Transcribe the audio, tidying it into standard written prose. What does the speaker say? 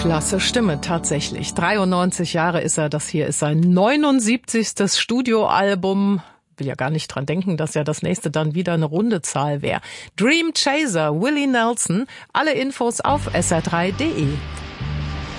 Klasse Stimme, tatsächlich. 93 Jahre ist er, das hier ist sein 79. Studioalbum. Will ja gar nicht dran denken, dass ja das nächste dann wieder eine runde Zahl wäre. Dream Chaser, Willie Nelson. Alle Infos auf sr3.de.